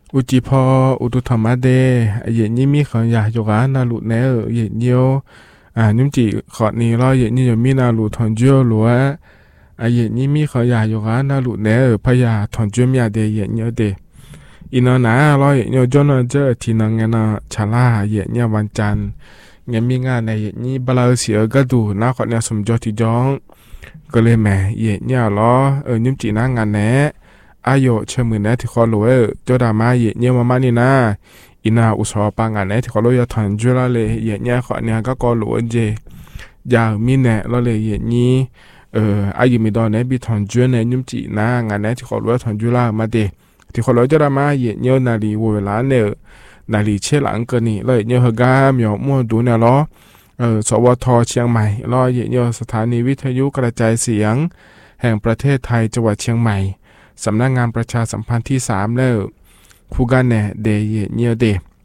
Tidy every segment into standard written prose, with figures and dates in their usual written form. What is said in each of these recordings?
อุจิพออุตุธรรมะเดเย็นยี่มีขอยาโยกานาลุเนอเย็นเยียวนุ่มจีขอนี้รอเย็นยี่ยมีนาลุทอนเจียวหลัวเย็นยี่มีขอยาโยกานาลุเนอพยาทอนเจียวมีเดเย็นเยียวเดอินอนารอเย็นเยียวจนเจอทีนังเงนาชาลาเย็นยี่วันจันเงี้ยมีงานในเย็นยี่บลาเสียก็ดูน้าขอเนี่ยสมจที่จ้องก็เลยแม่เย็นยี่รอนุ่มจีน่างานแหนอายุเชื่อมือแน่ที่ขอรู้เจ้าดามาเย็นเยี่ยมานี่นะอินาอุสอปางานแน่ที่ขอรู้ยาทันจุฬาเลยเย็นยี่ขอเนี่ยก็ก็รู้เจยามีแน่เราเลยเย็นยี่อายุมีดอนแน่บิทันจุฬาเนี่ยนุ่มจีน่างานแน่ที่ขอรู้ทันจุฬามาเดที่ขอรู้เจ้าดามาเย็นยี่นาลีเวลาเนี่ยนาลีเชื่อหลังเกินนี่เลยเยี่ยฮกาเมียวมั่วดูเนี่ยล้อสวทเชียงใหม่รอเย็นยี่สถานีวิทยุกระจายเสียงแห่งประเทศไทยจังหวัดเชียงใหม่สำนักงานประชาสัมพันธ์ที่3แล้วคู่กันเนี่ยเดเยเนียเด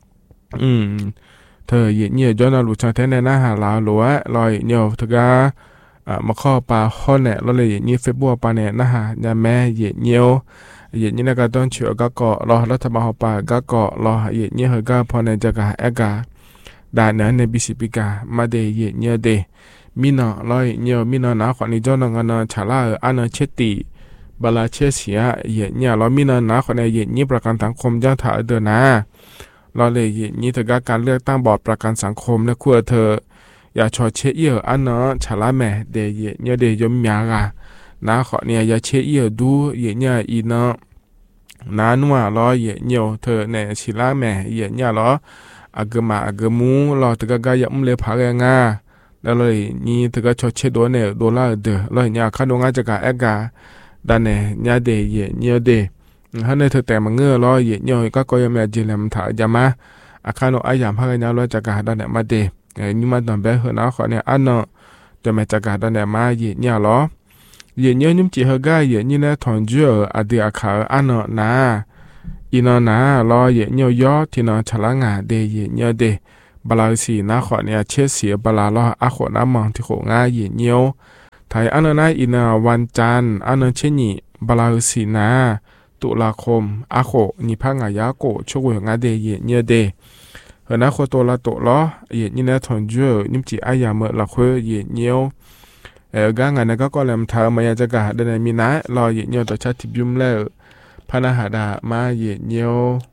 เธอเยเนียย้อนเอาลูกชายแท้ในหน้าหาลาวหลัวลอยเนียวเธอก็มาข้อปลาข้อเนี่ยเราเลยเยเนียเฟซบุ๊กปลาเนี่ยหน้าหายาแม่เยเนียวเยเนียก็ต้องเชื่อก็เกาะรอรัฐบาลปลาก็เกาะรอเยเนียเฮก็พอในจะกะแอกาด่านนั้นในบิสิปิกามาเดเยเนียเดมีนอลอยเนียวมีนอหนาขวัญนี้ย้อนงานชาลาอันเชติบลาเชเสียเย็นเนี่ยเรามีเนินนะคนในเย็นนี้ประกันสังคมย่างถ่ายเดินนะเราเลยเย็นนี้เธอการเลือกตั้งบอร์ดประกันสังคมและคู่เธออย่าชอเชเยออันเนาะชาลาแม่เดยเย็นเนี่ยเดยยมยากะนะขอเนี่ยอย่าเชเยอดูเย็นเนี่ยอีเนาะน้านัวรอเย็นเนี่ยเธอเนี่ยชิลาแม่เย็นเนี่ยรออากมาอากมูรอเธอก็อย่าเลยพาแรงงาแล้วเลยนี่เธอก็ชอเชโดเนี่ยโดล่าเดอเลยเนี่ยข้าดงอาจะกะแอกาด้านเนี่ยญาเดยเยเดฮันในเธอแต่มาเงื้อรอเยเยก็ก็ยังไม่จิเลมถ่ายยามาอาคารโนอายามพักยาลอยจากการด้านเนี่ยมาเดนี่มาตอนเบลเฮนะขอเนี่ยอันเนาะจะมาจากการด้านเนี่ยมาเยเนี่ยรอเยเนี่ยนิ่มจีเฮก้าเยนี่นะถอนเจืออดีอาคาอันเนาะนะอีนอนะรอเยเนี่ยยอที่นอนฉลางาเดเยเนี่ยเดบลาสีนะขอเนี่ยเชื่อเสียบลาลออาขอน้ำมองที่โขงาเยเนี่ยไทยอันนั้นอินาวันจันทร์อันนั้นเช่นนี้บลาสีนาตุลาคมอาโคนิพังอายาโกช่วยงานเดยเนียเดเฮนะโคโตลาโตล้อเยนี่นะทอนเจอนิมจีอายาเมละเคยเยเนียวกางานนั้นก็แลมทามายาจะกะเดนมีนะรอเยเนียวต่อชาติบิมแล้วพนาหาดามาเยเนียว